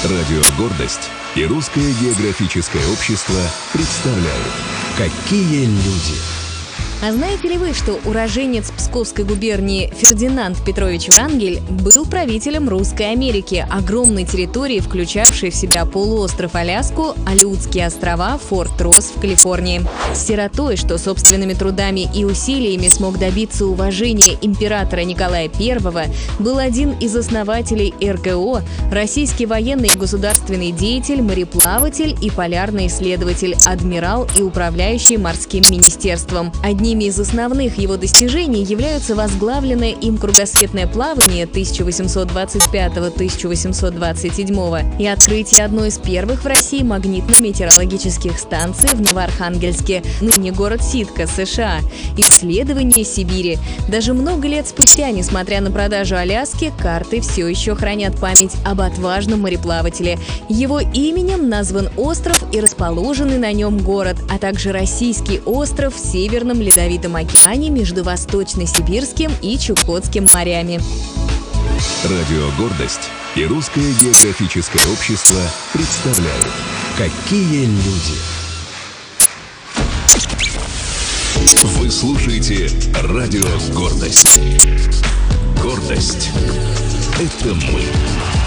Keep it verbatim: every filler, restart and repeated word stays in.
Радио «Гордость» и Русское географическое общество представляют «Какие люди». А знаете ли вы, что уроженец Псковской губернии Фердинанд Петрович Врангель был правителем Русской Америки, огромной территории, включавшей в себя полуостров Аляску, Алеутские острова, Форт Росс в Калифорнии. Сиротой, что собственными трудами и усилиями смог добиться уважения императора Николая Первого, был один из основателей эр гэ о, российский военный и государственный деятель, мореплаватель и полярный исследователь, адмирал и управляющий морским министерством. Одними из основных его достижений являются возглавленное им кругосветное плавание тысяча восемьсот двадцать пятого — тысяча восемьсот двадцать седьмого и открытие одной из первых в России магнитно-метеорологических станций в Новоархангельске, ныне город Ситка, США, исследование Сибири. Даже много лет спустя, несмотря на продажу Аляски, карты все еще хранят память об отважном мореплавателе. Его именем назван остров и расположенный на нем город, а также российский остров в Северном Ледовитом океане между Восточно-Сибирским и Чукотским морями. Радио «Гордость» и Русское географическое общество представляют «Какие люди». Вы слушаете Радио «Гордость». Гордость — это мы.